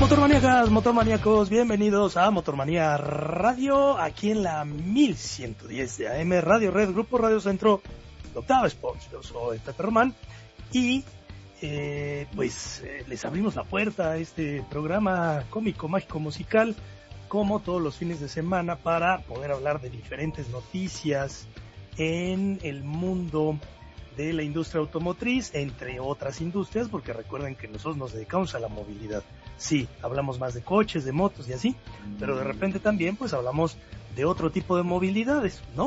Motormaníacas, motormaníacos, bienvenidos a Motormanía Radio, aquí en la 1110 de AM, Radio Red, Grupo Radio Centro, Octava Sports. Yo soy Pepe Román y les abrimos la puerta a este programa cómico, mágico, musical, como todos los fines de semana, para poder hablar de diferentes noticias en el mundo de la industria automotriz, entre otras industrias, porque recuerden que nosotros nos dedicamos a la movilidad. Sí, hablamos más de coches, de motos y así, pero de repente también pues hablamos de otro tipo de movilidades, ¿no?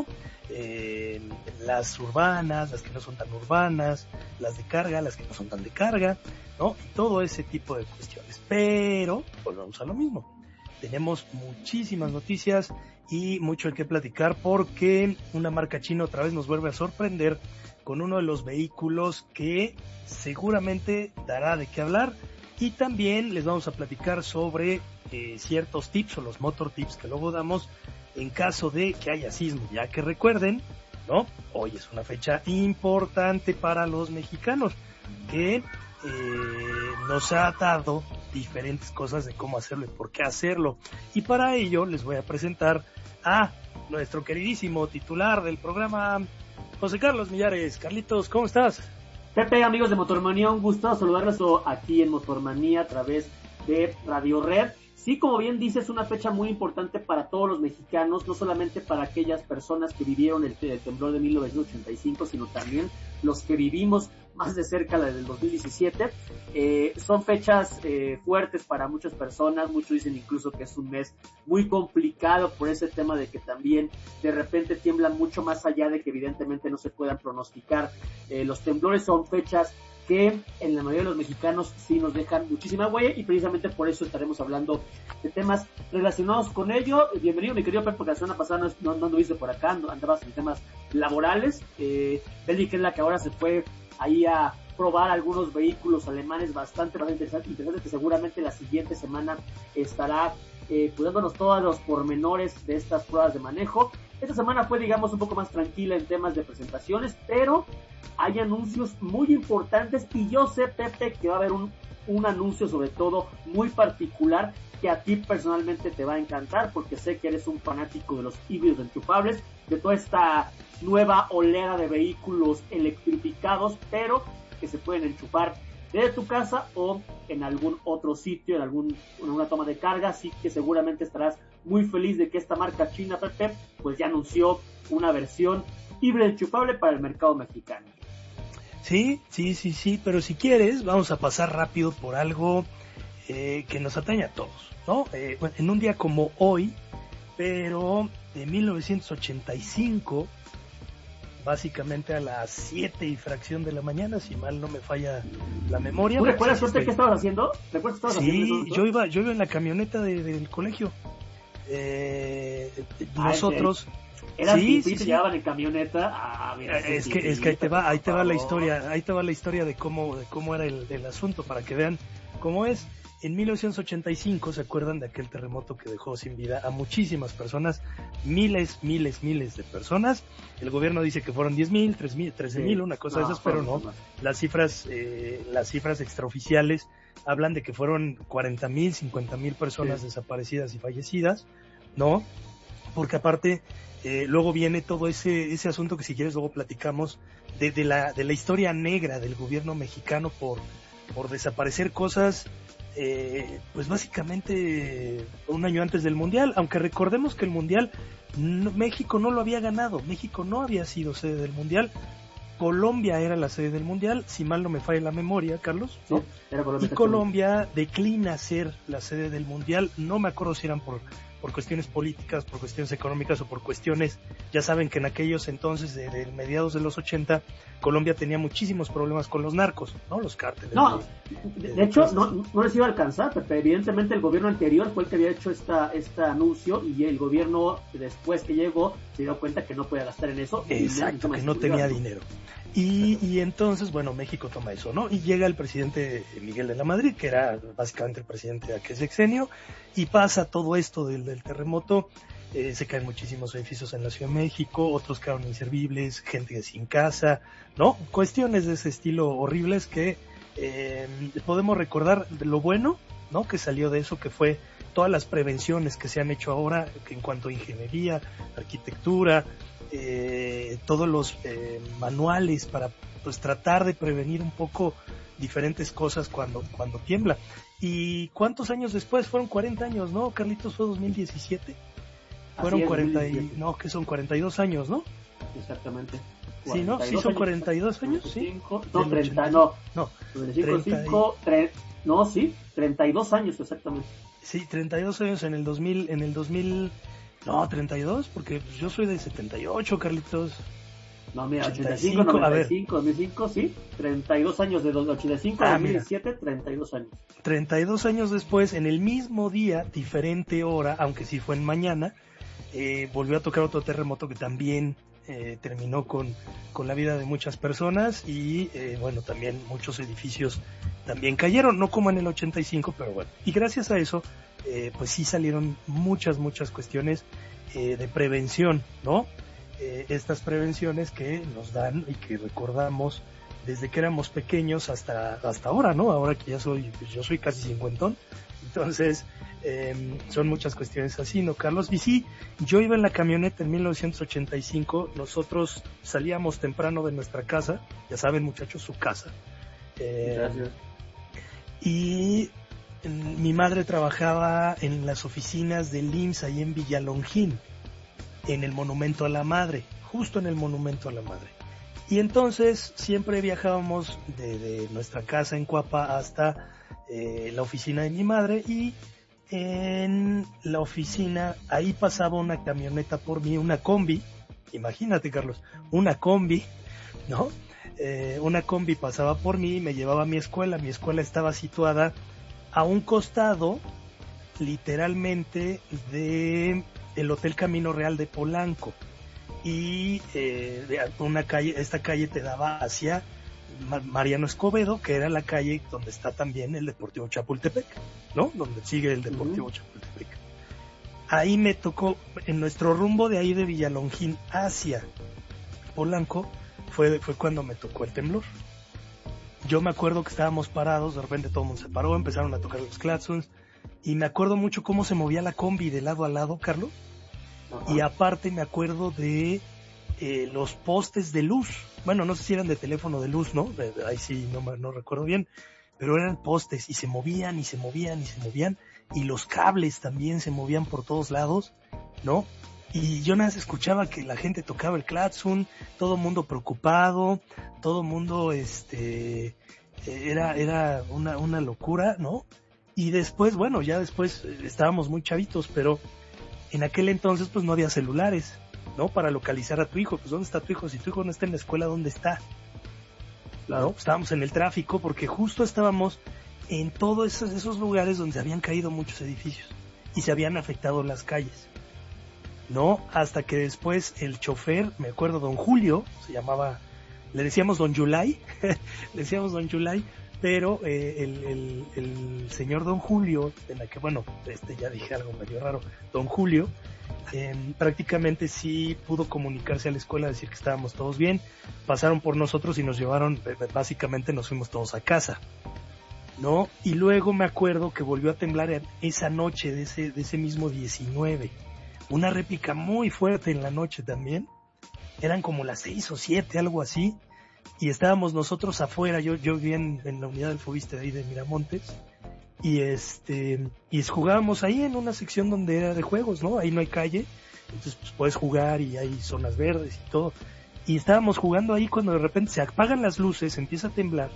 Las urbanas, las que no son tan urbanas, las de carga, las que no son tan de carga, ¿no? Y todo ese tipo de cuestiones. Pero volvemos a lo mismo. Tenemos muchísimas noticias y mucho el que platicar, porque una marca china otra vez nos vuelve a sorprender con uno de los vehículos que seguramente dará de qué hablar, y también les vamos a platicar sobre ciertos tips o los motor tips que luego damos en caso de que haya sismo, ya que recuerden, ¿no? Hoy es una fecha importante para los mexicanos que nos ha dado diferentes cosas de cómo hacerlo y por qué hacerlo, y para ello les voy a presentar a nuestro queridísimo titular del programa, José Carlos Millares. Carlitos, ¿cómo estás? Pepe, amigos de Motormanía, un gusto saludarles aquí en Motormanía a través de Radio Red. Sí, como bien dices, es una fecha muy importante para todos los mexicanos, no solamente para aquellas personas que vivieron el temblor de 1985, sino también los que vivimos más de cerca la del 2017. Son fechas fuertes para muchas personas, muchos dicen incluso que es un mes muy complicado por ese tema de que también de repente tiemblan mucho más allá de que evidentemente no se puedan pronosticar. Los temblores son fechas que en la mayoría de los mexicanos sí nos dejan muchísima huella, y precisamente por eso estaremos hablando de temas relacionados con ello. Bienvenido, mi querido Pepe, porque la semana pasada no anduviste por acá, andabas en temas laborales. Belly, que es la que ahora se fue ahí a probar algunos vehículos alemanes bastante interesantes, que seguramente la siguiente semana estará cuidándonos todos los pormenores de estas pruebas de manejo. Esta semana fue, digamos, un poco más tranquila en temas de presentaciones, pero hay anuncios muy importantes, y yo sé, Pepe, que va a haber un anuncio sobre todo muy particular que a ti personalmente te va a encantar, porque sé que eres un fanático de los híbridos enchufables, de toda esta nueva oleada de vehículos electrificados, pero que se pueden enchufar desde tu casa o en algún otro sitio, en una toma de carga. Así que seguramente estarás muy feliz de que esta marca china, Pepe, pues ya anunció una versión híbrida enchufable para el mercado mexicano. Sí, pero si quieres vamos a pasar rápido por algo que nos atañe a todos, ¿no? En un día como hoy, pero de 1985, básicamente a las 7 y fracción de la mañana, si mal no me falla la memoria. ¿Tú recuerdas qué estabas haciendo? Sí, yo iba en la camioneta del colegio. Nosotros... Eran sí, llevaban en camioneta. Es que ahí te va la historia de cómo era el asunto, para que vean cómo es. En 1985, ¿se acuerdan de aquel terremoto que dejó sin vida a muchísimas personas? Miles de personas. El gobierno dice que fueron 10,000, 3,000, 13,000, una cosa de esas, pero no. Las cifras extraoficiales hablan de que fueron 40,000, 50,000 personas desaparecidas y fallecidas, ¿no? Porque aparte, luego viene todo ese asunto que, si quieres, luego platicamos de la historia negra del gobierno mexicano por desaparecer cosas, pues básicamente un año antes del Mundial, aunque recordemos que el Mundial México no lo había ganado, México no había sido sede del Mundial, Colombia era la sede del Mundial, si mal no me falla la memoria, Carlos, ¿no? Y Colombia declina ser la sede del Mundial. No me acuerdo si eran por cuestiones políticas, por cuestiones económicas o por cuestiones, ya saben que en aquellos entonces de mediados de los 80, Colombia tenía muchísimos problemas con los narcos, ¿no? Los cárteles. No, de hecho no les iba a alcanzar, Pepe. Evidentemente el gobierno anterior fue el que había hecho este anuncio, y el gobierno después que llegó se dio cuenta que no podía gastar en eso. Exacto, que no tenía dinero. Y entonces, bueno, México toma eso, ¿no? Y llega el presidente Miguel de la Madrid, que era básicamente el presidente de aquel sexenio, y pasa todo esto del terremoto. Se caen muchísimos edificios en la Ciudad de México, otros quedaron inservibles, gente sin casa, ¿no? Cuestiones de ese estilo horribles que podemos recordar de lo bueno ¿no? Que salió de eso, que fue todas las prevenciones que se han hecho ahora que en cuanto a ingeniería, arquitectura, todos los manuales para pues tratar de prevenir un poco diferentes cosas cuando tiembla. ¿Y cuántos años después? Fueron 40 años, ¿no? Carlitos, fue 2017. Fueron 40 no, que son 42 años, ¿no? Exactamente. Sí, ¿no? Sí, son 42 años, sí. No, 30, no. 32 años exactamente. Sí, 32 años en el 2000, no, 32, porque yo soy de 78, Carlitos. No, mira, 85, 95, 2005, sí, 32 años de 85 a 2017, 32 años. 32 años después, en el mismo día, diferente hora, aunque sí fue en mañana, volvió a tocar otro terremoto que también terminó con la vida de muchas personas y bueno, también muchos edificios también cayeron, no como en el 85, pero bueno, y gracias a eso pues sí salieron muchas cuestiones de prevención, ¿no? Estas prevenciones que nos dan y que recordamos desde que éramos pequeños hasta ahora, ¿no? Ahora que yo soy casi cincuentón, entonces son muchas cuestiones así, ¿no, Carlos? Y sí, yo iba en la camioneta en 1985, nosotros salíamos temprano de nuestra casa, ya saben, muchachos, su casa. Gracias. Y mi madre trabajaba en las oficinas del IMSS ahí en Villalongín, en el Monumento a la Madre, justo en el Monumento a la Madre. Y entonces siempre viajábamos de nuestra casa en Cuapa hasta la oficina de mi madre, y en la oficina ahí pasaba una camioneta por mí, una combi, imagínate, Carlos, una combi, ¿no? Una combi pasaba por mí y me llevaba a mi escuela estaba situada a un costado, literalmente, de el Hotel Camino Real de Polanco, y esta calle te daba hacia Mariano Escobedo, que era la calle donde está también el Deportivo Chapultepec, ¿no? Donde sigue el Deportivo Chapultepec. Ahí me tocó, en nuestro rumbo de ahí de Villalongín hacia Polanco, fue cuando me tocó el temblor. Yo me acuerdo que estábamos parados, de repente todo el mundo se paró, empezaron a tocar los claxons, y me acuerdo mucho cómo se movía la combi de lado a lado, Carlos. Ajá. Y aparte me acuerdo de los postes de luz. Bueno, no sé si eran de teléfono de luz, ¿no? Ahí sí no recuerdo bien, pero eran postes y se movían, y los cables también se movían por todos lados, ¿no? Y yo nada más escuchaba que la gente tocaba el claxon, todo el mundo preocupado, todo el mundo era una locura, ¿no? Y después, bueno, ya después estábamos muy chavitos, pero en aquel entonces pues no había celulares, ¿no? Para localizar a tu hijo. Pues ¿dónde está tu hijo? Si tu hijo no está en la escuela, ¿dónde está? Claro. Estábamos en el tráfico porque justo estábamos en todos esos lugares donde habían caído muchos edificios y se habían afectado las calles, ¿no? Hasta que después el chofer, me acuerdo, don Julio, se llamaba, le decíamos don Yulay, pero el señor don Julio, en la que, bueno, ya dije algo medio raro, don Julio, prácticamente sí pudo comunicarse a la escuela, decir que estábamos todos bien, pasaron por nosotros y nos llevaron, básicamente nos fuimos todos a casa, ¿no? Y luego me acuerdo que volvió a temblar esa noche de ese mismo 19, una réplica muy fuerte en la noche también, eran como las 6 o 7, algo así, y estábamos nosotros afuera, yo vivía en la unidad del Fobiste de ahí de Miramontes, y jugábamos ahí en una sección donde era de juegos, ¿no? Ahí no hay calle, entonces pues puedes jugar y hay zonas verdes y todo, y estábamos jugando ahí cuando de repente se apagan las luces, empieza a temblar,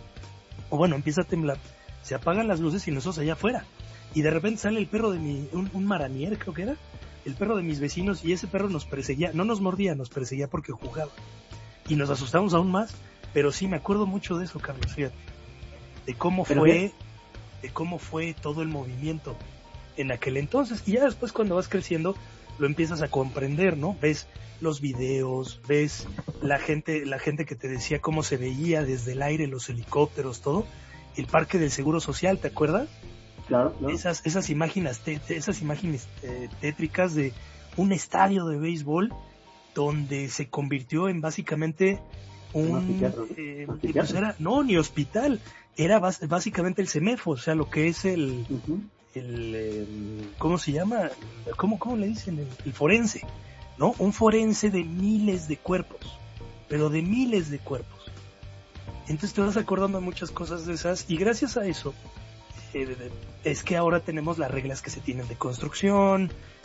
se apagan las luces y nosotros allá afuera, y de repente sale el perro de un maranier, creo que era, el perro de mis vecinos, y ese perro nos perseguía, no nos mordía, nos perseguía porque jugaba, y nos asustamos aún más, pero sí me acuerdo mucho de eso, Carlos, fíjate, de cómo fue todo el movimiento en aquel entonces, y ya después cuando vas creciendo lo empiezas a comprender, ¿no? Ves los videos, ves la gente que te decía cómo se veía desde el aire, los helicópteros, todo, el Parque del Seguro Social, ¿te acuerdas? Claro. Esas imágenes tétricas de un estadio de béisbol donde se convirtió en básicamente ni hospital, era básicamente el CEMEFO, o sea, lo que es ¿cómo se llama? ¿Cómo le dicen? El forense, ¿no? Un forense de miles de cuerpos, pero de miles de cuerpos. Entonces te vas acordando de muchas cosas de esas, y gracias a eso es que ahora tenemos las reglas que se tienen de construcción,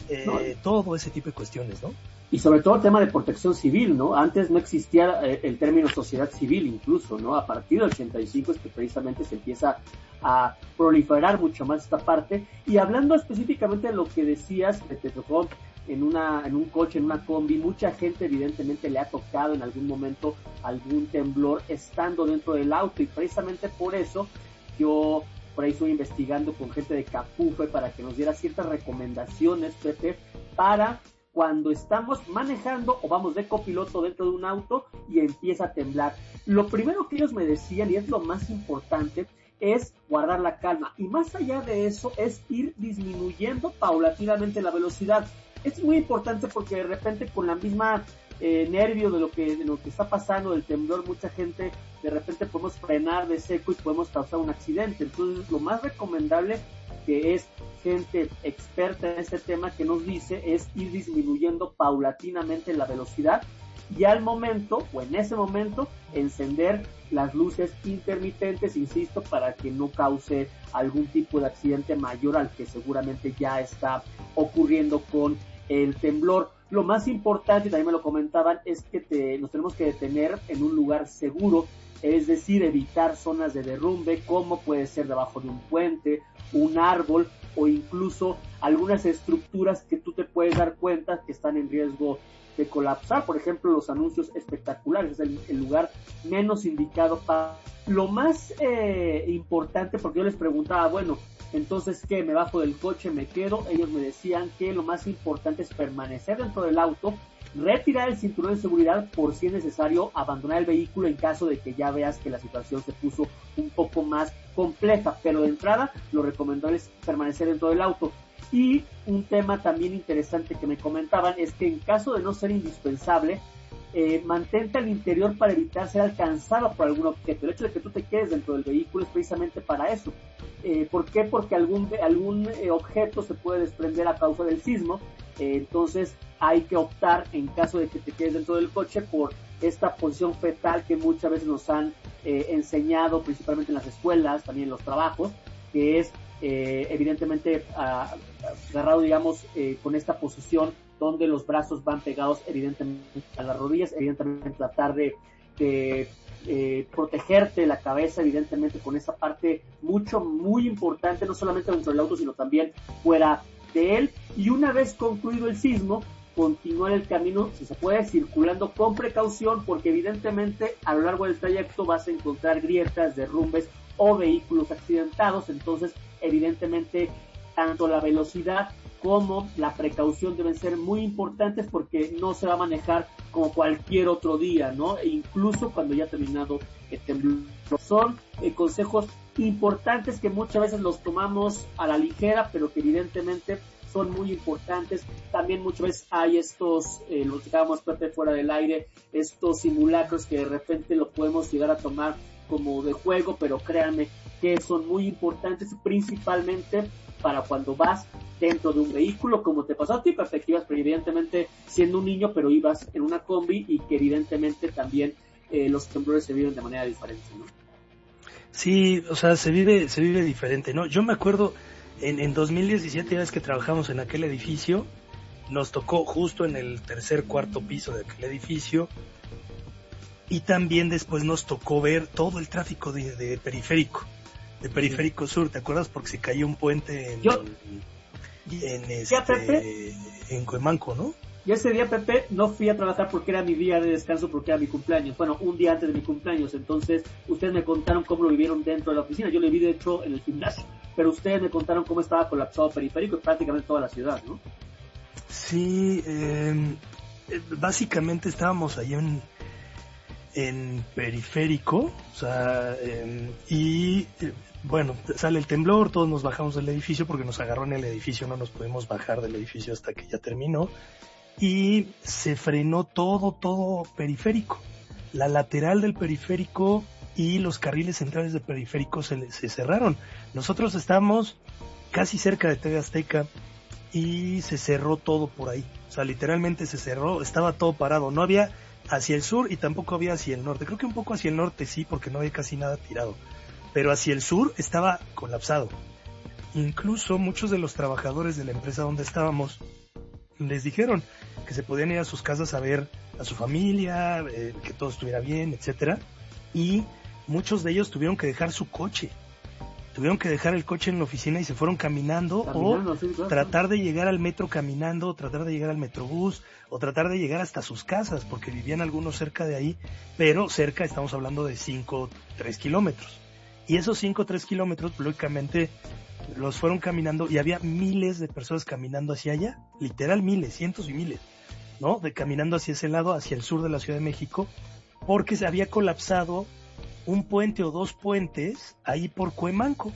todo ese tipo de cuestiones, ¿no? Y sobre todo el tema de protección civil, ¿no? Antes no existía el término sociedad civil incluso, ¿no? A partir del 85 es que precisamente se empieza a proliferar mucho más esta parte. Y hablando específicamente de lo que decías, que te tocó en un coche, en una combi, mucha gente evidentemente le ha tocado en algún momento algún temblor estando dentro del auto, y precisamente por eso yo por ahí estuve investigando con gente de Capufe para que nos diera ciertas recomendaciones, Pepe, para cuando estamos manejando o vamos de copiloto dentro de un auto y empieza a temblar. Lo primero que ellos me decían, y es lo más importante, es guardar la calma. Y más allá de eso, es ir disminuyendo paulatinamente la velocidad. Es muy importante porque de repente con la misma nervio de lo que está pasando, del temblor, mucha gente de repente podemos frenar de seco y podemos causar un accidente. Entonces, lo más recomendable, que es gente experta en este tema que nos dice, es ir disminuyendo paulatinamente la velocidad y al momento, o en ese momento, encender las luces intermitentes, insisto, para que no cause algún tipo de accidente mayor al que seguramente ya está ocurriendo con el temblor. Lo más importante, también me lo comentaban, es que nos tenemos que detener en un lugar seguro, es decir, evitar zonas de derrumbe, como puede ser debajo de un puente, un árbol o incluso algunas estructuras que tú te puedes dar cuenta que están en riesgo de colapsar. Por ejemplo, los anuncios espectaculares es el lugar menos indicado para... Lo más importante, porque yo les preguntaba, bueno, entonces, ¿qué? ¿Me bajo del coche? ¿Me quedo? Ellos me decían que lo más importante es permanecer dentro del auto, retirar el cinturón de seguridad por si es necesario, abandonar el vehículo en caso de que ya veas que la situación se puso un poco más compleja, pero de entrada lo recomendable es permanecer dentro del auto. Y un tema también interesante que me comentaban es que en caso de no ser indispensable, mantente al interior para evitar ser alcanzado por algún objeto. El hecho de que tú te quedes dentro del vehículo es precisamente para eso. ¿Por qué? Porque algún objeto se puede desprender a causa del sismo. Entonces hay que optar, en caso de que te quedes dentro del coche, por esta posición fetal que muchas veces nos han enseñado, principalmente en las escuelas, también en los trabajos, que es evidentemente agarrado, digamos, con esta posición donde los brazos van pegados evidentemente a las rodillas, evidentemente tratar de protegerte la cabeza, evidentemente con esa parte muy importante, no solamente dentro del auto, sino también fuera de él. Y una vez concluido el sismo, continuar el camino, si se puede, circulando con precaución, porque evidentemente a lo largo del trayecto vas a encontrar grietas, derrumbes o vehículos accidentados. Entonces evidentemente tanto la velocidad como la precaución deben ser muy importantes, porque no se va a manejar como cualquier otro día, ¿no? E incluso cuando ya ha terminado el temblor. Son consejos importantes que muchas veces los tomamos a la ligera, pero que evidentemente son muy importantes. También muchas veces hay estos, lo que estábamos, Pepe, fuera del aire, estos simulacros que de repente lo podemos llegar a tomar como de juego, pero créanme que son muy importantes, principalmente para cuando vas dentro de un vehículo, como te pasó a ti, Pepe, que ibas evidentemente siendo un niño, pero ibas en una combi, y que evidentemente también los temblores se viven de manera diferente, ¿no? Sí, o sea, se vive diferente, ¿no? Yo me acuerdo en 2017, ya ves que trabajamos en aquel edificio, nos tocó justo en el cuarto piso de aquel edificio, y también después nos tocó ver todo el tráfico de periférico sur, ¿te acuerdas? Porque se cayó un puente en Cuemanco, ¿no? Yo ese día, Pepe, no fui a trabajar porque era mi día de descanso, porque era mi cumpleaños. Bueno, un día antes de mi cumpleaños. Entonces, ustedes me contaron cómo lo vivieron dentro de la oficina. Yo lo vi, de hecho, en el gimnasio. Pero ustedes me contaron cómo estaba colapsado periférico y prácticamente toda la ciudad, ¿no? Sí, básicamente estábamos ahí en periférico, o sea, bueno, sale el temblor, todos nos bajamos del edificio porque nos agarró en el edificio, no nos pudimos bajar del edificio hasta que ya terminó, y se frenó todo periférico. La lateral del periférico y los carriles centrales de periférico se cerraron. Nosotros estábamos casi cerca de TV Azteca y se cerró todo por ahí. O sea, literalmente se cerró, estaba todo parado. No había hacia el sur y tampoco había hacia el norte. Creo que un poco hacia el norte sí, porque no había casi nada tirado. Pero hacia el sur estaba colapsado. Incluso muchos de los trabajadores de la empresa donde estábamos les dijeron que se podían ir a sus casas a ver a su familia, que todo estuviera bien, etcétera. Y muchos de ellos tuvieron que dejar su coche. Tuvieron que dejar el coche en la oficina y se fueron caminando o sí, claro. Tratar de llegar al metro caminando, o tratar de llegar al metrobús, o tratar de llegar hasta sus casas, porque vivían algunos cerca de ahí, pero cerca estamos hablando de 3 kilómetros. Y esos 3 kilómetros, lógicamente, los fueron caminando y había miles de personas caminando hacia allá, literal miles, cientos y miles, ¿no? Caminando hacia ese lado, hacia el sur de la Ciudad de México, porque se había colapsado un puente o 2 puentes ahí por Cuemanco.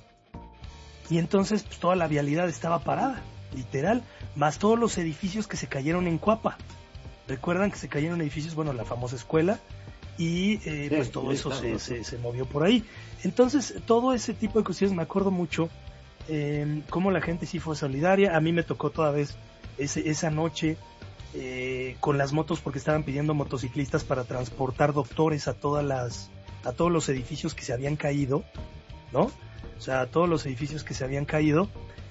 Y entonces pues toda la vialidad estaba parada, literal, más todos los edificios que se cayeron en Cuapa. Recuerdan que se cayeron edificios, bueno, la famosa escuela, y pues todo eso se movió por ahí. Entonces, todo ese tipo de cuestiones, me acuerdo mucho cómo la gente sí fue solidaria. A mí me tocó toda vez esa noche con las motos, porque estaban pidiendo motociclistas para transportar doctores a todos los edificios que se habían caído, ¿no? O sea, a todos los edificios que se habían caído.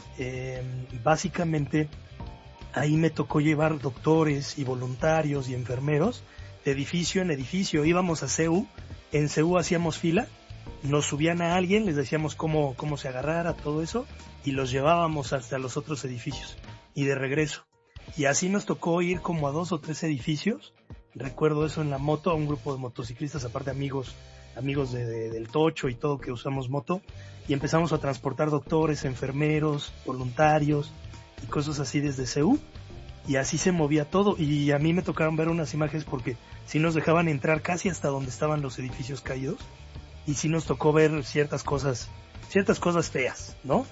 Básicamente, ahí me tocó llevar doctores y voluntarios y enfermeros de edificio en edificio. Íbamos a CEU, en CEU hacíamos fila, nos subían a alguien, les decíamos cómo se agarrara, todo eso, y los llevábamos hasta los otros edificios, y de regreso. Y así nos tocó ir como a 2 o 3 edificios. Recuerdo eso en la moto, a un grupo de motociclistas, aparte amigos del Tocho y todo, que usamos moto, y empezamos a transportar doctores, enfermeros, voluntarios y cosas así desde CEU, y así se movía todo. Y a mí me tocaron ver unas imágenes porque sí nos dejaban entrar casi hasta donde estaban los edificios caídos, y sí nos tocó ver ciertas cosas feas, ¿no?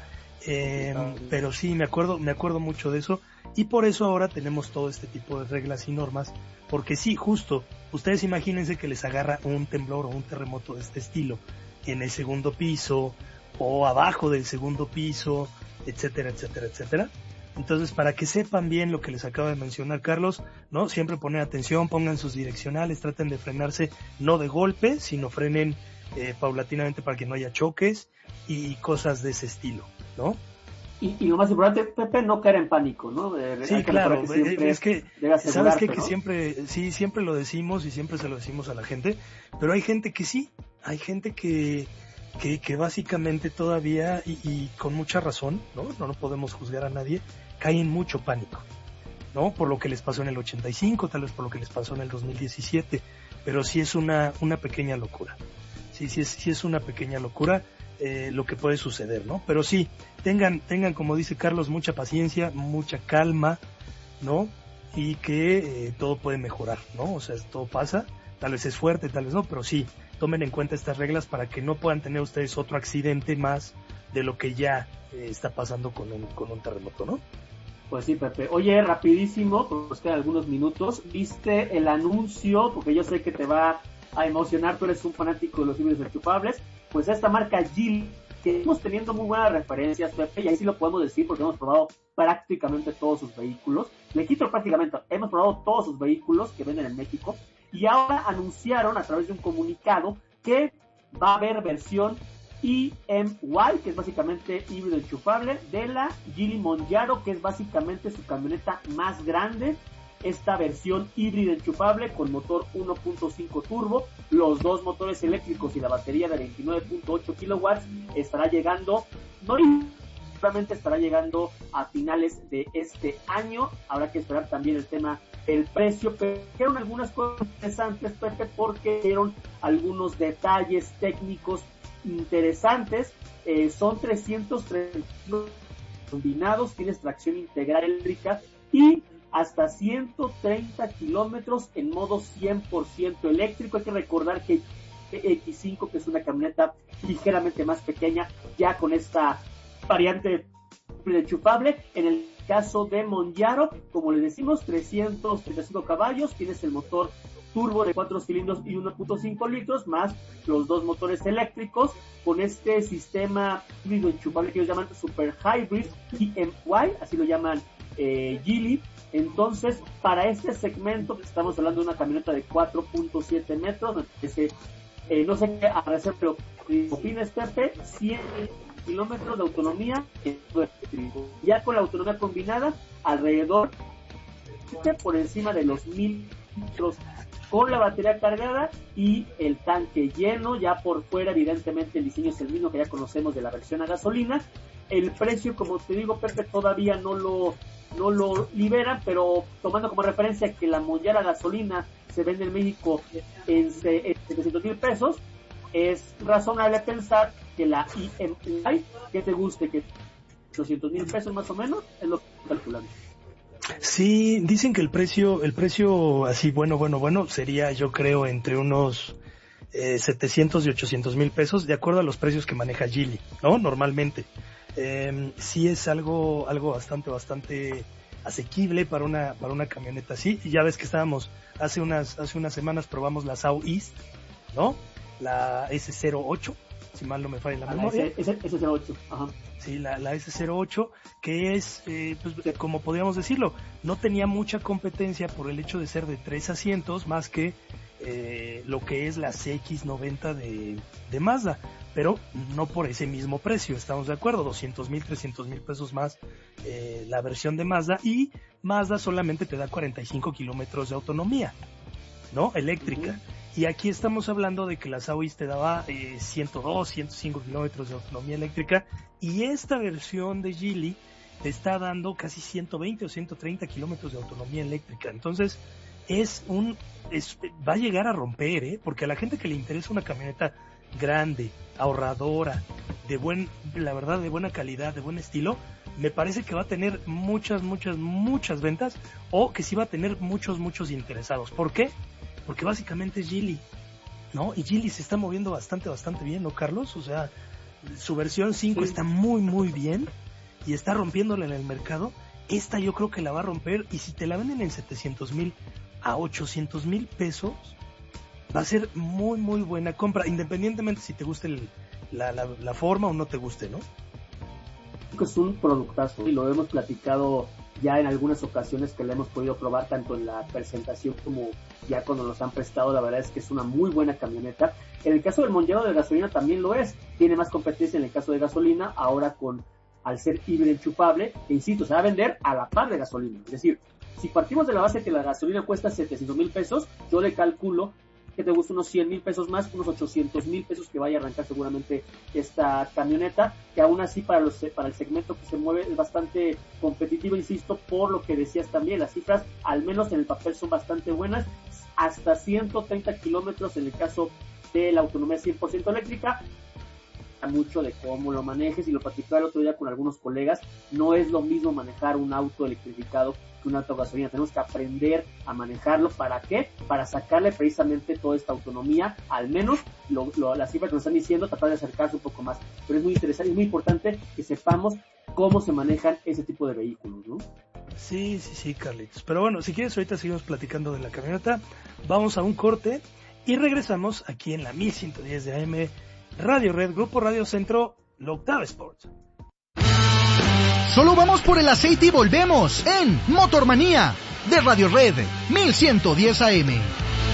Pero sí, me acuerdo mucho de eso, y por eso ahora tenemos todo este tipo de reglas y normas, porque sí, justo, ustedes imagínense que les agarra un temblor o un terremoto de este estilo en el segundo piso o abajo del segundo piso, etcétera, etcétera, etcétera. Entonces, para que sepan bien lo que les acaba de mencionar Carlos, ¿no? Siempre poner atención, pongan sus direccionales, traten de frenarse, no de golpe, sino frenen paulatinamente para que no haya choques y cosas de ese estilo, ¿no? Y lo más importante, Pepe, no caer en pánico, ¿no? Sí, claro, es que, sabes que ¿no? siempre lo decimos y siempre se lo decimos a la gente, pero hay gente que sí, hay gente que básicamente todavía, y con mucha razón, ¿no? No podemos juzgar a nadie, cae en mucho pánico, ¿no? Por lo que les pasó en el 85, tal vez por lo que les pasó en el 2017, pero sí es una pequeña locura. Sí es una pequeña locura lo que puede suceder, ¿no? Pero sí, tengan, como dice Carlos, mucha paciencia, mucha calma, ¿no? Y que todo puede mejorar, ¿no? O sea, todo pasa, tal vez es fuerte, tal vez no, pero sí, tomen en cuenta estas reglas para que no puedan tener ustedes otro accidente más de lo que ya está pasando con un terremoto, ¿no? Pues sí, Pepe. Oye, rapidísimo, pues quedan algunos minutos. ¿Viste el anuncio? Porque yo sé que te va a emocionar, tú eres un fanático de los libros enchufables. Pues esta marca Geely, que estamos teniendo muy buenas referencias, Pepe, y ahí sí lo podemos decir porque hemos probado prácticamente todos sus vehículos. Le quito prácticamente, hemos probado todos sus vehículos que venden en México, y ahora anunciaron a través de un comunicado que va a haber versión EMY, que es básicamente híbrido enchufable, de la Geely Monjaro, que es básicamente su camioneta más grande. Esta versión híbrida enchufable con motor 1.5 turbo, los 2 motores eléctricos y la batería de 29.8 kilowatts estará llegando, solamente estará llegando a finales de este año. Habrá que esperar también el precio, pero dijeron algunas cosas interesantes, Pepe, porque dieron algunos detalles técnicos interesantes. Son 330 combinados, tienes tracción integral eléctrica y hasta 130 kilómetros en modo 100% eléctrico. Hay que recordar que X5, que es una camioneta ligeramente más pequeña, ya con esta variante enchufable. En el caso de Monjaro, como le decimos, 335 caballos, tienes el motor turbo de 4 cilindros y 1.5 litros, más los 2 motores eléctricos, con este sistema híbrido enchufable que ellos llaman Super Hybrid EMY, así lo llaman Geely. Entonces, para este segmento, estamos hablando de una camioneta de 4.7 metros, no sé qué hacer, pero opinas, Pepe, 100 kilómetros de autonomía eléctrico. Ya con la autonomía combinada, alrededor por encima de los 1000 litros con la batería cargada y el tanque lleno. Ya por fuera, evidentemente, el diseño es el mismo que ya conocemos de la versión a gasolina. El precio, como te digo, Pepe, todavía no lo liberan, pero tomando como referencia que la Mondial a gasolina se vende en México en 700,000 pesos, es razonable pensar que la EMY, que te guste, que 200,000 pesos más o menos, es lo que estoy calculando. Sí, dicen que el precio así bueno sería, yo creo, entre unos 700 y 800 mil pesos, de acuerdo a los precios que maneja Geely, ¿no? Normalmente. Sí es algo bastante asequible para una camioneta así. Y ya ves que estábamos, hace unas semanas probamos la Southeast, ¿no? La S08, si mal no me falla la memoria. S08, ajá. Sí, la S08, que es, pues, como podríamos decirlo, no tenía mucha competencia por el hecho de ser de 3 asientos, más que lo que es la CX-90 de Mazda, pero no por ese mismo precio, estamos de acuerdo, 200,000, 300,000 pesos más la versión de Mazda, y Mazda solamente te da 45 kilómetros de autonomía, ¿no? Eléctrica. Y aquí estamos hablando de que la Sauis te daba 102, 105 kilómetros de autonomía eléctrica, y esta versión de Geely te está dando casi 120 o 130 kilómetros de autonomía eléctrica. Entonces, va a llegar a romper, porque a la gente que le interesa una camioneta grande, ahorradora, de buena calidad, de buen estilo, me parece que va a tener muchas ventas, o que sí va a tener muchos interesados. ¿Por qué? Porque básicamente es Geely, ¿no? Y Geely se está moviendo bastante bien, ¿no, Carlos? O sea, su versión 5 está muy bien y está rompiéndola en el mercado. Esta yo creo que la va a romper, y si te la venden en 700,000 a 800,000 pesos, va a ser muy buena compra, independientemente si te guste la forma o no te guste, ¿no? Es un productazo y lo hemos platicado ya en algunas ocasiones que la hemos podido probar, tanto en la presentación como ya cuando nos han prestado. La verdad es que es una muy buena camioneta. En el caso del Mondeo de gasolina también lo es, tiene más competencia en el caso de gasolina, ahora al ser híbrido enchufable, e insisto, se va a vender a la par de gasolina. Es decir, si partimos de la base que la gasolina cuesta 700,000 pesos, yo le calculo que te gusta unos 100,000 pesos más, unos 800,000 pesos que vaya a arrancar seguramente esta camioneta, que aún así para el segmento que se mueve es bastante competitivo, insisto, por lo que decías también, las cifras, al menos en el papel, son bastante buenas, hasta 130 kilómetros en el caso de la autonomía 100% eléctrica. Mucho de cómo lo manejes, y lo platicaba el otro día con algunos colegas, no es lo mismo manejar un auto electrificado que un auto gasolina. Tenemos que aprender a manejarlo. ¿Para qué? Para sacarle precisamente toda esta autonomía, al menos las cifras que nos están diciendo, tratar de acercarse un poco más. Pero es muy interesante, es muy importante que sepamos cómo se manejan ese tipo de vehículos, ¿no? Sí, Carlitos. Pero bueno, si quieres, ahorita seguimos platicando de la camioneta. Vamos a un corte y regresamos aquí en la 1110 de AM, Radio Red, Grupo Radio Centro, la Octava Sports. Solo vamos por el aceite y volvemos en Motormanía de Radio Red 1110 AM.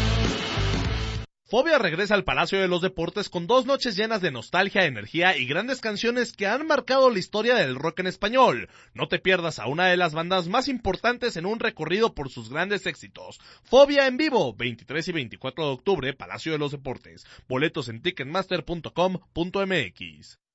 Fobia regresa al Palacio de los Deportes con 2 noches llenas de nostalgia, energía y grandes canciones que han marcado la historia del rock en español. No te pierdas a una de las bandas más importantes en un recorrido por sus grandes éxitos. Fobia en vivo, 23 y 24 de octubre, Palacio de los Deportes. Boletos en ticketmaster.com.mx.